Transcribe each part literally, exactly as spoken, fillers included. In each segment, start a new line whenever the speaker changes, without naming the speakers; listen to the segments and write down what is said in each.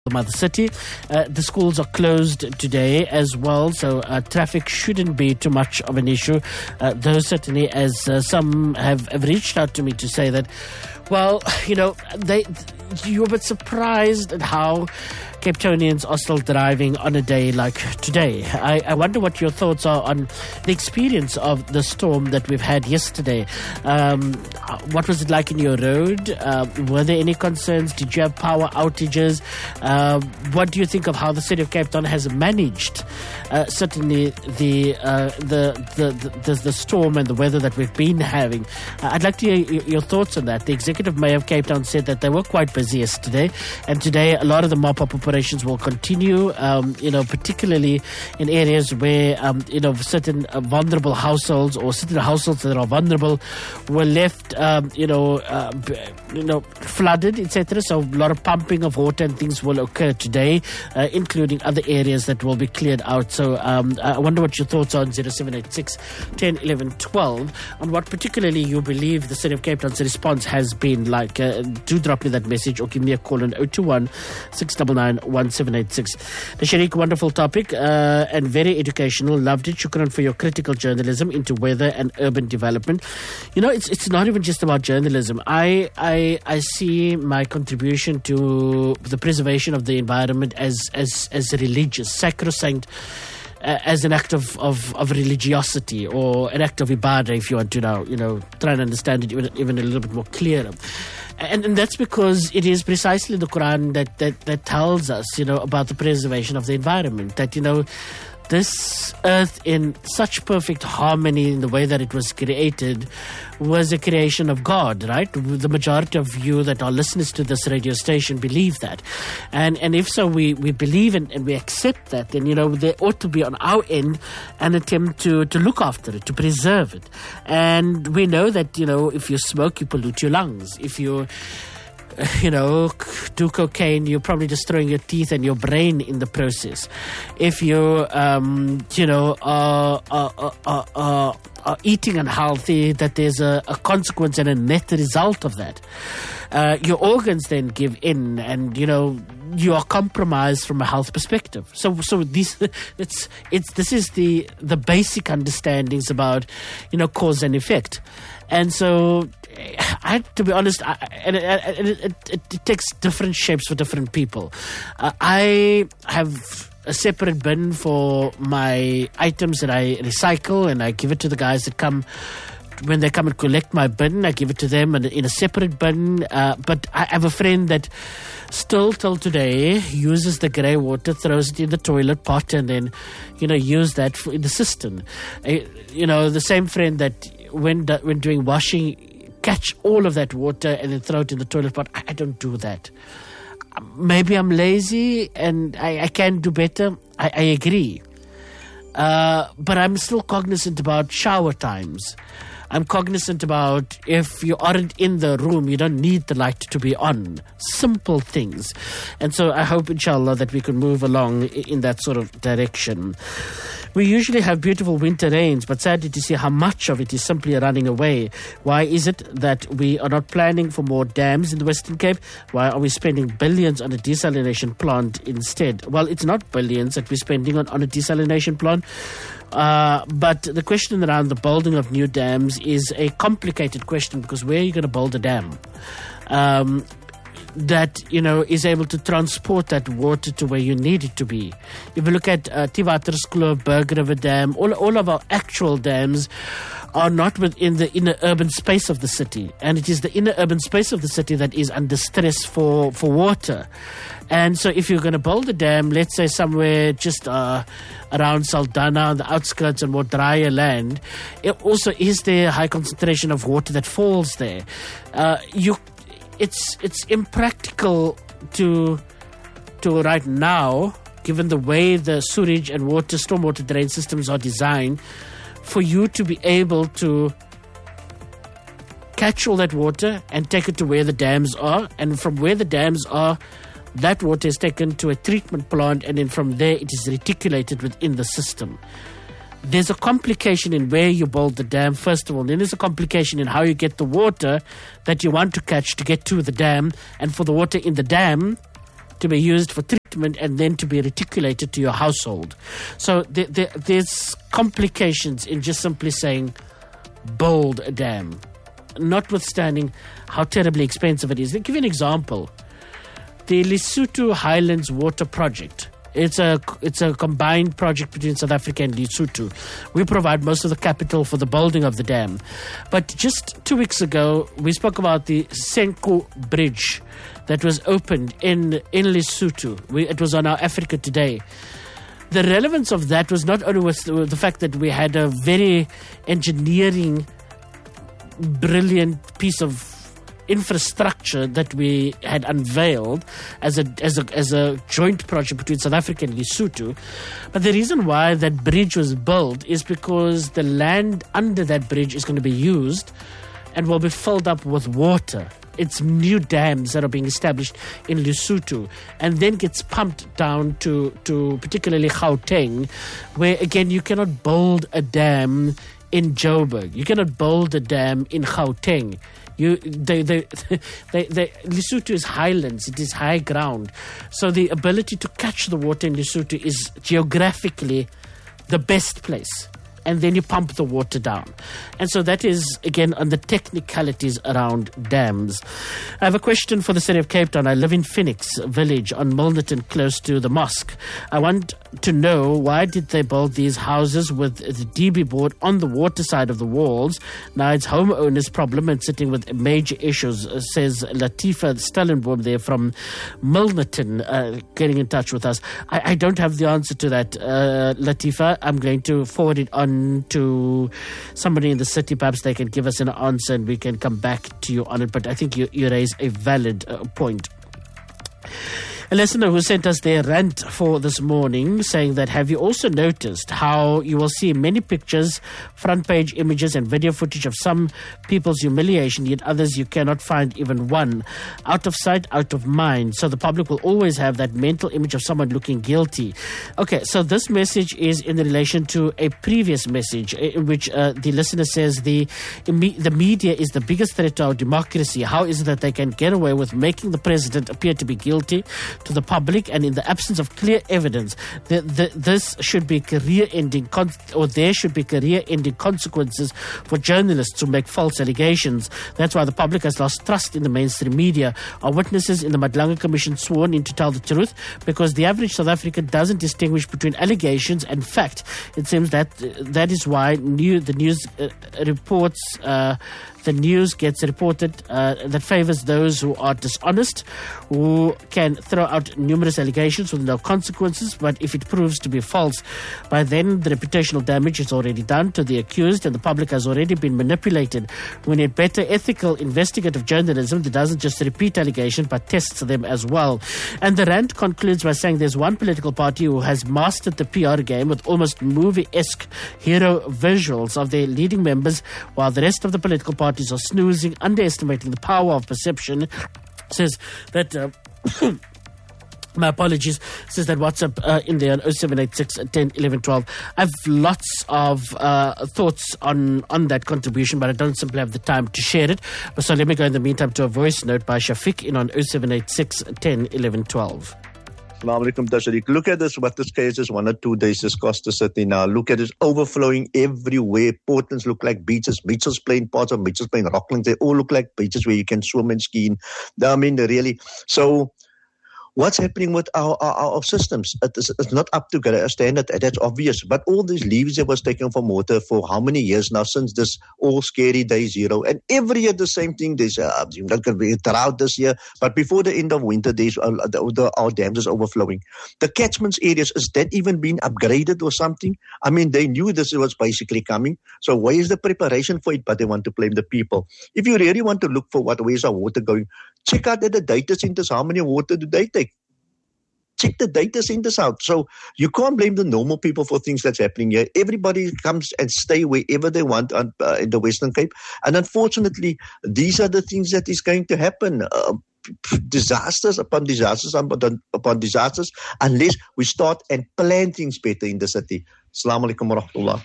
the mother city. Uh, the schools are closed today as well, so uh, traffic shouldn't be too much of an issue. Uh, though certainly, as uh, some have, have reached out to me to say that, well, you know, they you're a bit surprised at how Cape Townians are still driving on a day like today. I, I wonder what your thoughts are on the experience of the storm that we've had yesterday. Um, what was it like in your road? Uh, were there any concerns? Did you have power outages? Uh, what do you think of how the city of Cape Town has managed uh, certainly the, uh, the, the, the the storm and the weather that we've been having? Uh, I'd like to hear your thoughts on that. The executive mayor of Cape Town said that they were quite busy yesterday, and today a lot of the mop-up operations will continue, um, you know, particularly in areas where, um, you know, certain uh, vulnerable households or certain households that are vulnerable were left, um, you know, uh, you know, flooded, et cetera. So a lot of pumping of water and things will occur today, uh, including other areas that will be cleared out. So um, I wonder what your thoughts are on zero seven eight six, one zero, one one, one two on what particularly you believe the City of Cape Town's response has been like. Uh, do drop me that message or give me a call on zero two one, six nine nine, one seven eight six. The Sharik, wonderful topic uh, and very educational. Loved it. Shukran for your critical journalism into weather and urban development. You know, it's it's not even just about journalism. I I I see my contribution to the preservation of the environment as as as religious, sacrosanct. Uh, as an act of, of, of religiosity or an act of ibadah, if you want to now, you know, try and understand it even, even a little bit more clearer. And, and that's because it is precisely the Quran that, that, that tells us, you know, about the preservation of the environment. That, you know, this earth in such perfect harmony in the way that it was created was a creation of God, right? The majority of you that are listeners to this radio station believe that. And and if so, we, we believe in, and we accept that, then, you know, there ought to be on our end an attempt to, to look after it, to preserve it. And we know that, you know, if you smoke, you pollute your lungs. If you... you know, do cocaine, you're probably destroying your teeth and your brain in the process. If you, um, you know, are, are, are, are, are eating unhealthy, that there's a, a consequence and a net result of that. Uh, your organs then give in, and, you know, you are compromised from a health perspective. So, so these, it's, it's, this is the, the basic understandings about, you know, cause and effect. And so, I, to be honest, I, and it, it, it, it, it takes different shapes for different people. Uh, I have a separate bin for my items that I recycle, and I give it to the guys that come. When they come and collect my bin, I give it to them in, in a separate bin. Uh, but I have a friend that still till today uses the grey water, throws it in the toilet pot, and then, you know, use that for, in the cistern. Uh, you know, the same friend that when when doing washing, catch all of that water and then throw it in the toilet pot. I, I don't do that. Maybe I'm lazy and I, I can do better. I, I agree. Uh, but I'm still cognizant about shower times. I'm cognizant about if you aren't in the room, you don't need the light to be on. Simple things. And so I hope, inshallah, that we can move along in that sort of direction. We usually have beautiful winter rains, but sadly to see how much of it is simply running away. Why is it that we are not planning for more dams in the Western Cape? Why are we spending billions on a desalination plant instead? Well, it's not billions that we're spending on, on a desalination plant. Uh, but the question around the building of new dams is a complicated question, because where are you going to build a dam um, that, you know, is able to transport that water to where you need it to be? If you look at uh, Tiwaterskloof, Berg River Dam, all, all of our actual dams are not within the inner urban space of the city. And it is the inner urban space of the city that is under stress for, for water. And so if you're going to build a dam, let's say somewhere just uh, around Saldanha, on the outskirts and more drier land, it also is there a high concentration of water that falls there. Uh, you, it's it's impractical to to right now, given the way the sewage and water, stormwater drain systems are designed, for you to be able to catch all that water and take it to where the dams are, and from where the dams are, that water is taken to a treatment plant, and then from there it is reticulated within the system. There's a complication in where you build the dam, first of all. Then there's a complication in how you get the water that you want to catch to get to the dam, and for the water in the dam to be used for treatment and then to be reticulated to your household. So there, there, there's complications in just simply saying build a dam, notwithstanding how terribly expensive it is. I'll give you an example. The Lesotho Highlands Water Project. It's a it's a combined project between South Africa and Lesotho. We provide most of the capital for the building of the dam. But just two weeks ago, we spoke about the Senqu Bridge that was opened in, in Lesotho. We, it was on our Africa Today. The relevance of that was not only with the, the fact that we had a very engineering, brilliant piece of infrastructure that we had unveiled as a as a as a joint project between South Africa and Lesotho. But the reason why that bridge was built is because the land under that bridge is going to be used and will be filled up with water. It's new dams that are being established in Lesotho and then gets pumped down to, to particularly Gauteng, where again you cannot build a dam in Joburg. You cannot build a dam in Gauteng. You, they, they, they, they, Lesotho is highlands, it is high ground. So the ability to catch the water in Lesotho is geographically the best place. And then you pump the water down. And so that is, again, on the technicalities around dams. I have a question for the city of Cape Town. I live in Phoenix Village on Milnerton, close to the mosque. I want to know, why did they build these houses with the D B board on the water side of the walls? Now it's homeowners' problem and sitting with major issues, uh, says Latifa Stellenboom there from Milnerton, uh, getting in touch with us. I, I don't have the answer to that, uh, Latifa. I'm going to forward it on to somebody in the city. Perhaps they can give us an answer and we can come back to you on it. But I think you, you raise a valid uh, point. A listener who sent us their rant for this morning saying that, have you also noticed how you will see many pictures, front page images and video footage of some people's humiliation, yet others you cannot find even one. Out of sight, out of mind. So the public will always have that mental image of someone looking guilty. Okay, so this message is in relation to a previous message in which uh, the listener says the, the media is the biggest threat to our democracy. How is it that they can get away with making the president appear to be guilty to the public, and in the absence of clear evidence, the, the, this should be career-ending, con- or there should be career-ending consequences for journalists who make false allegations. That's why the public has lost trust in the mainstream media. Are witnesses in the Madlanga Commission sworn in to tell the truth? Because the average South African doesn't distinguish between allegations and fact. It seems that uh, that is why new, the news uh, reports. Uh, The news gets reported uh, that favors those who are dishonest, who can throw out numerous allegations with no consequences, but if it proves to be false, by then the reputational damage is already done to the accused and the public has already been manipulated. We need better ethical investigative journalism that doesn't just repeat allegations but tests them as well. And the rant concludes by saying there's one political party who has mastered the P R game with almost movie-esque hero visuals of their leading members, while the rest of the political parties are snoozing, underestimating the power of perception. Says that uh, my apologies, says that WhatsApp uh, in there on oh seven eight six, ten, eleven, twelve. I have lots of uh, thoughts on, on that contribution, but I don't simply have the time to share it. So let me go in the meantime to a voice note by Shafiq in on oh seven eight six, ten, eleven, twelve.
Assalamu alaikum, Tashariq. Look at this, what this case is, one or two days this cost the city now. Look at it, overflowing everywhere. Portlands look like beaches. Beaches playing parts of beaches playing Rocklands. They all look like beaches where you can swim and ski in. I mean, really. So what's happening with our, our, our systems? It is, it's not up to standard, that's obvious. But all these leaves that was taken from water for how many years now, since this all scary day zero. And every year the same thing. There's uh, not going to be a drought this year. But before the end of winter, there's, uh, the, the, our dams is overflowing. The catchments areas, is that even being upgraded or something? I mean, they knew this was basically coming. So where is the preparation for it? But they want to blame the people. If you really want to look for what, where's our water going, check out at the data centers, how many water do they take? Check the data centers out. So you can't blame the normal people for things that's happening here. Everybody comes and stay wherever they want on, uh, in the Western Cape. And unfortunately, these are the things that is going to happen. Uh, disasters upon disasters upon, upon disasters, unless we start and plan things better in the city. Assalamu alaikum wa rahmatullah.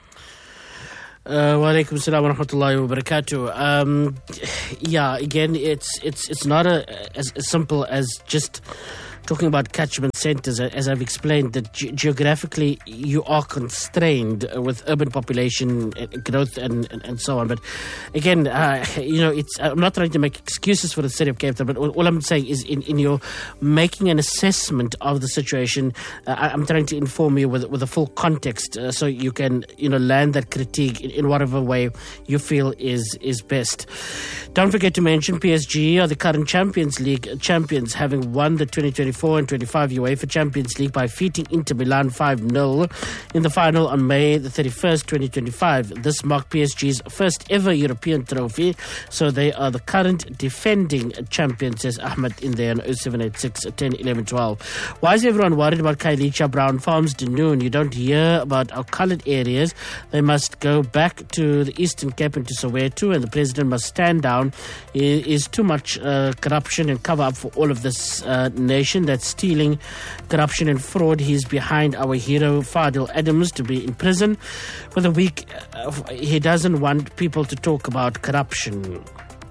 Uh, wa alaikum assalam wa rahmatullahi wa barakatuh. Um, yeah, again, it's it's it's not a, as, as simple as just talking about catchment centres, as I've explained, that ge- geographically you are constrained with urban population growth and, and, and so on. But again, uh, you know, it's I'm not trying to make excuses for the city of Cape Town, but all, all I'm saying is in, in your making an assessment of the situation, uh, I'm trying to inform you with, with a full context uh, so you can, you know, land that critique in, in whatever way you feel is, is best. Don't forget to mention P S G are the current Champions League champions, having won the twenty twenty-four and twenty-five UEFA Champions League by defeating Inter Milan five nil in the final on May the thirty-first, twenty twenty-five. This marked P S G's first ever European trophy, so they are the current defending champions, says Ahmed in there on oh seven eight six, ten, eleven, twelve. Why is everyone worried about Khayelitsha Brown Farms Dunoon? You don't hear about our coloured areas. They must go back to the Eastern Cape and to Soweto, and the president must stand down. It is too much uh, corruption and cover up for all of this uh, nation that's stealing, corruption and fraud. He's behind our hero Fadil Adams to be in prison for the week. Uh, he doesn't want people to talk about corruption.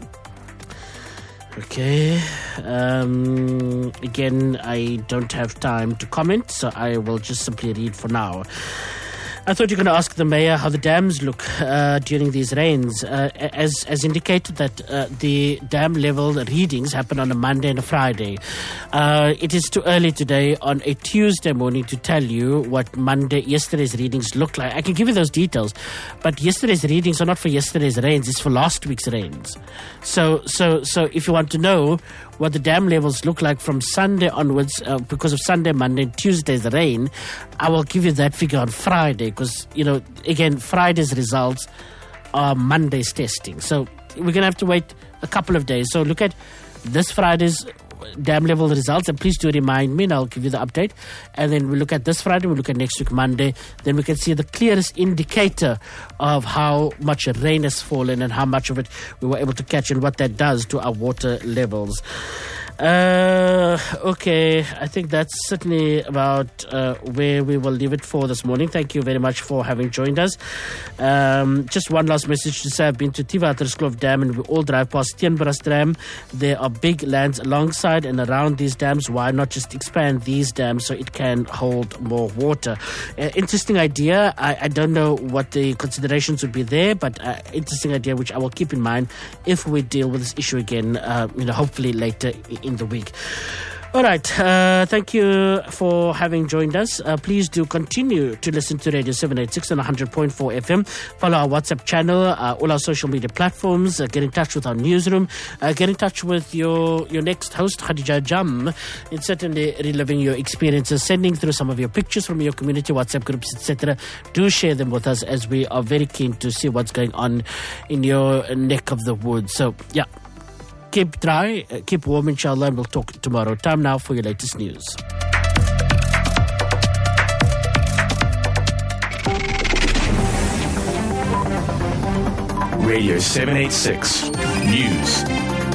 Okay. Um, again, I don't have time to comment, so I will just simply read for now. I thought you were going to ask the mayor how the dams look uh, during these rains. Uh, as as indicated that uh, the dam level readings happen on a Monday and a Friday. Uh, it is too early today on a Tuesday morning to tell you what Monday, yesterday's readings look like. I can give you those details, but yesterday's readings are not for yesterday's rains, it's for last week's rains. So, so, so if you want to know what the dam levels look like from Sunday onwards, uh, because of Sunday, Monday, and Tuesday's rain, I will give you that figure on Friday, because, you know, again, Friday's results are Monday's testing. So we're going to have to wait a couple of days. So look at this Friday's dam level results, and please do remind me and I'll give you the update. And then we look at this Friday, we look at next week Monday, then we can see the clearest indicator of how much rain has fallen and how much of it we were able to catch and what that does to our water levels. Uh, okay, I think that's certainly about uh, where we will leave it for this morning. Thank you very much for having joined us. Um, just one last message to say, I've been to Tiwaterskloof Dam and we all drive past Steenbras Dam. There are big lands alongside and around these dams. Why not just expand these dams so it can hold more water? Uh, interesting idea. I, I don't know what the considerations would be there, but uh, interesting idea which I will keep in mind if we deal with this issue again, uh, you know, hopefully later in the week. All right. Uh, thank you for having joined us. Uh, please do continue to listen to Radio seven eighty-six on one hundred point four F M. Follow our WhatsApp channel, uh, all our social media platforms. Uh, get in touch with our newsroom. Uh, get in touch with your, your next host, Khadija Jam. It's certainly reliving your experiences, sending through some of your pictures from your community WhatsApp groups, et cetera. Do share them with us, as we are very keen to see what's going on in your neck of the woods. So, yeah. Keep dry, uh, keep warm, inshallah, and we'll talk tomorrow. Time now for your latest news.
Radio seven eighty-six News.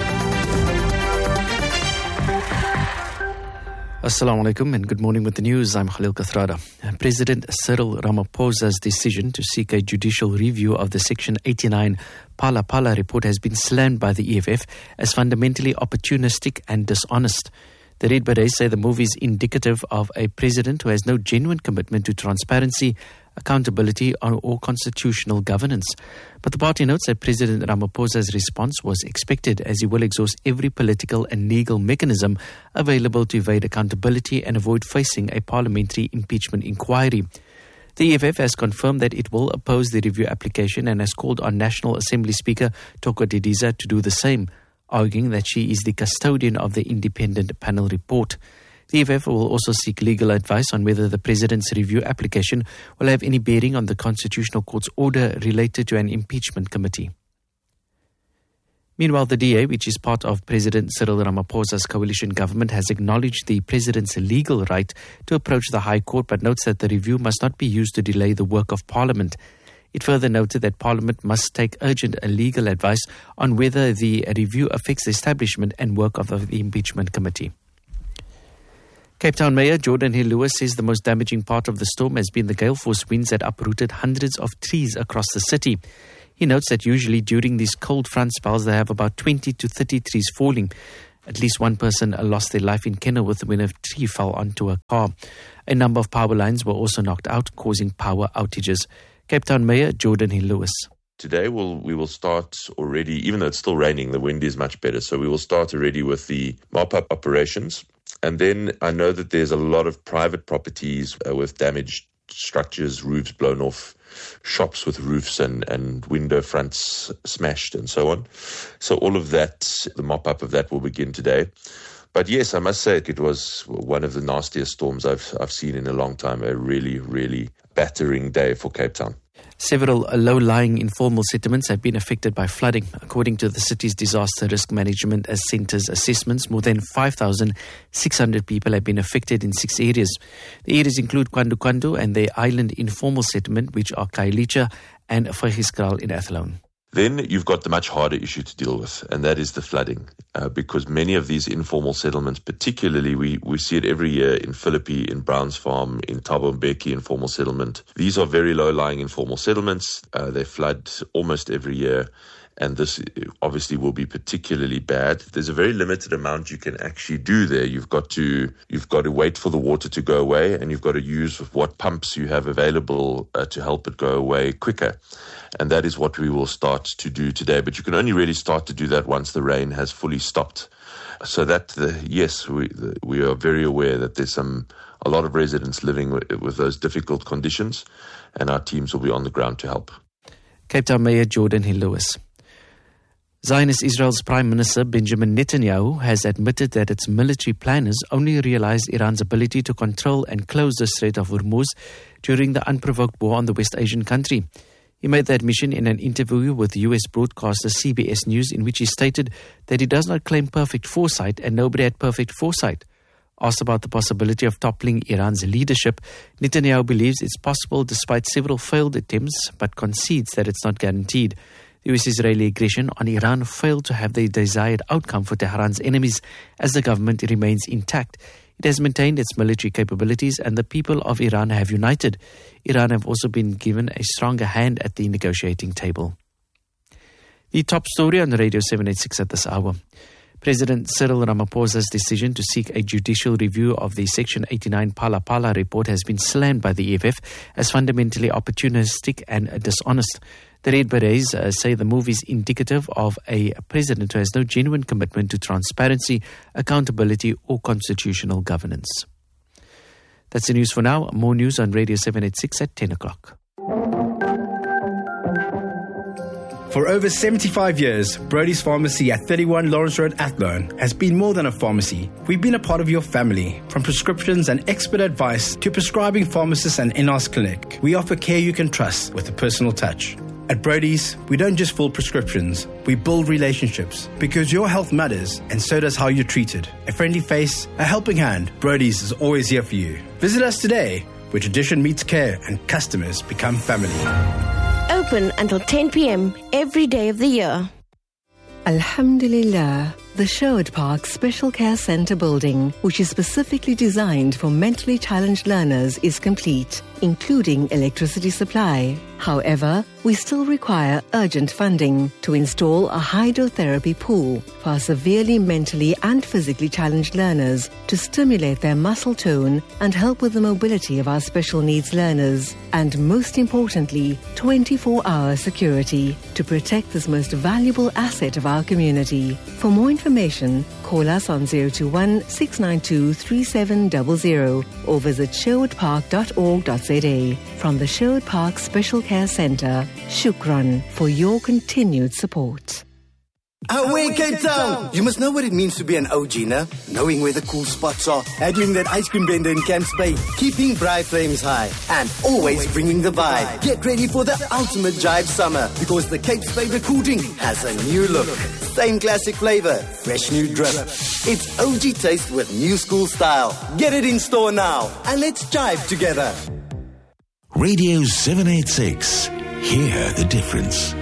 Assalamu alaikum and good morning with the news. I'm Khalil Kathrada. President Cyril Ramaphosa's decision to seek a judicial review of the Section eighty-nine Phala Phala report has been slammed by the E F F as fundamentally opportunistic and dishonest. The Red Berets say the move is indicative of a president who has no genuine commitment to transparency, accountability or constitutional governance. But the party notes that President Ramaphosa's response was expected, as he will exhaust every political and legal mechanism available to evade accountability and avoid facing a parliamentary impeachment inquiry. The E F F has confirmed that it will oppose the review application and has called on National Assembly Speaker Thoko Didiza to do the same, arguing that she is the custodian of the independent panel report. The E F F will also seek legal advice on whether the President's review application will have any bearing on the Constitutional Court's order related to an impeachment committee. Meanwhile, the D A, which is part of President Cyril Ramaphosa's coalition government, has acknowledged the President's legal right to approach the High Court, but notes that the review must not be used to delay the work of Parliament. It further noted that Parliament must take urgent legal advice on whether the review affects the establishment and work of the impeachment committee. Cape Town Mayor Jordan Hill Lewis says the most damaging part of the storm has been the gale force winds that uprooted hundreds of trees across the city. He notes that usually during these cold front spells they have about twenty to thirty trees falling. At least one person lost their life in Kenilworth when a tree fell onto a car. A number of power lines were also knocked out, causing power outages. Cape Town Mayor Jordan Hill Lewis.
Today we'll, we will start already, even though it's still raining, the wind is much better. So we will start already with the mop-up operations. And then I know that there's a lot of private properties uh, with damaged structures, roofs blown off, shops with roofs and, and window fronts smashed and so on. So all of that, the mop-up of that will begin today. But yes, I must say it was one of the nastiest storms I've I've seen in a long time, a really, really battering day for Cape Town.
Several low-lying informal settlements have been affected by flooding. According to the city's Disaster Risk Management Centre's assessments, more than five thousand six hundred people have been affected in six areas. The areas include Kwandu Kwandu and the island informal settlement, which are Khayelitsha and Vrugishkraal in Athlone.
Then you've got the much harder issue to deal with, and that is the flooding. Uh, because many of these informal settlements, particularly we, we see it every year in Philippi, in Browns Farm, in Thabo Mbeki informal settlement. These are very low-lying informal settlements. Uh, they flood almost every year, and this obviously will be particularly bad. There's a very limited amount you can actually do there. You've got to you've got to wait for the water to go away, and you've got to use what pumps you have available uh, to help it go away quicker. And that is what we will start to do today. But you can only really start to do that once the rain has fully stopped. So that, the, yes, we the, we are very aware that there's some a lot of residents living with, with those difficult conditions, and our teams will be on the ground to help.
Cape Town Mayor Jordan Hill Lewis. Zionist Israel's Prime Minister Benjamin Netanyahu has admitted that its military planners only realized Iran's ability to control and close the Strait of Hormuz during the unprovoked war on the West Asian country. He made the admission in an interview with U S broadcaster C B S News, in which he stated that he does not claim perfect foresight and nobody had perfect foresight. Asked about the possibility of toppling Iran's leadership, Netanyahu believes it's possible despite several failed attempts, but concedes that it's not guaranteed. The U S-Israeli aggression on Iran failed to have the desired outcome for Tehran's enemies, as the government remains intact. It has maintained its military capabilities, and the people of Iran have united. Iran have also been given a stronger hand at the negotiating table. The top story on Radio seven eighty-six at this hour. President Cyril Ramaphosa's decision to seek a judicial review of the Section eighty-nine Phala Phala report has been slammed by the E F F as fundamentally opportunistic and dishonest. The Red Berets uh, say the move is indicative of a president who has no genuine commitment to transparency, accountability or constitutional governance. That's the news for now. More news on Radio seven eighty-six at ten o'clock.
For over seventy-five years, Brody's Pharmacy at thirty-one Lawrence Road, Athlone, has been more than a pharmacy. We've been a part of your family. From prescriptions and expert advice to prescribing pharmacists and in-house clinic, we offer care you can trust with a personal touch. At Brody's, we don't just fill prescriptions, we build relationships. Because your health matters, and so does how you're treated. A friendly face, a helping hand, Brody's is always here for you. Visit us today, where tradition meets care and customers become family.
Open until ten p.m. every day of the year.
Alhamdulillah, the Sherwood Park Special Care Centre building, which is specifically designed for mentally challenged learners, is complete, including electricity supply. However, we still require urgent funding to install a hydrotherapy pool for our severely mentally and physically challenged learners to stimulate their muscle tone and help with the mobility of our special needs learners. And most importantly, twenty-four hour security to protect this most valuable asset of our community. For more information, call us on zero two one, six nine two, three seven zero zero or visit sherwood park dot org dot z a. From the Sherwood Park Special Care Centre, shukran for your continued support.
Away Cape Town! You must know what it means to be an O G, nah? Knowing where the cool spots are, handling that ice cream vendor in Camps Bay, keeping bright flames high, and always bringing the vibe. Get ready for the ultimate jive summer, because the Cape's favorite cool drink has a new look. Same classic flavor, fresh new drip. It's O G taste with new school style. Get it in store now, and let's jive together.
Radio seven eighty-six. Hear the difference.